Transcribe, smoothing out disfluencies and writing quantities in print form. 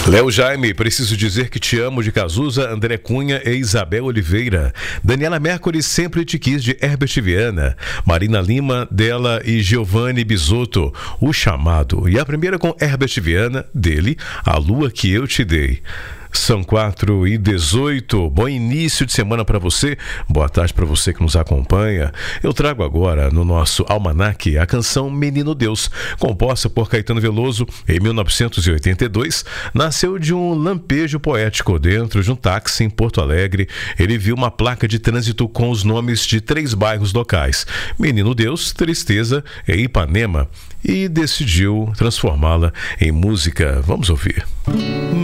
Léo Jaime, preciso dizer que te amo, de Cazuza, André Cunha e Isabel Oliveira. Daniela Mercury, sempre te quis, de Herbert Viana. Marina Lima, dela e Giovanni Bisotto, O Chamado. E a primeira com Herbert Viana, dele, A Lua Que Eu Te Dei. São 4h18, bom início de semana para você, boa tarde para você que nos acompanha. Eu trago agora no nosso almanaque a canção Menino Deus, composta por Caetano Veloso em 1982, nasceu de um lampejo poético dentro de um táxi em Porto Alegre. Ele viu uma placa de trânsito com os nomes de 3 bairros locais, Menino Deus, Tristeza e Ipanema, e decidiu transformá-la em música. Vamos ouvir.